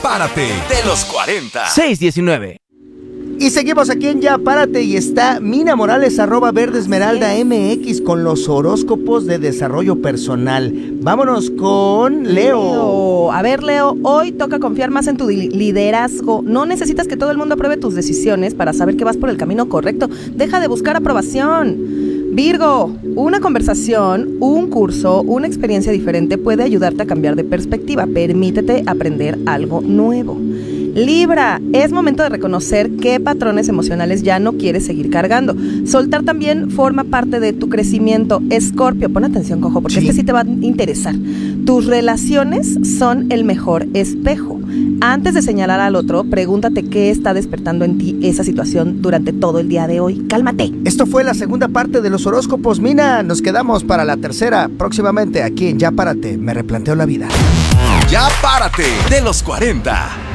Párate de los 40. 619. Y seguimos aquí en Ya Párate y está Mina Morales, @VerdesmeraldaMX con los horóscopos de desarrollo personal. Vámonos con Leo. A ver, Leo, hoy toca confiar más en tu liderazgo. No necesitas que todo el mundo apruebe tus decisiones para saber que vas por el camino correcto. Deja de buscar aprobación. Virgo, una conversación, un curso, una experiencia diferente puede ayudarte a cambiar de perspectiva. Permítete aprender algo nuevo. Libra, es momento de reconocer qué patrones emocionales ya no quieres seguir cargando. Soltar también forma parte de tu crecimiento. Escorpio, pon atención, cojo, porque este sí te va a interesar. Tus relaciones son el mejor espejo. Antes de señalar al otro, pregúntate qué está despertando en ti esa situación durante todo el día de hoy. ¡Cálmate! Esto fue la segunda parte de los horóscopos, Mina. Nos quedamos para la tercera próximamente aquí en Ya Párate. Me replanteo la vida. Ya Párate de los 40.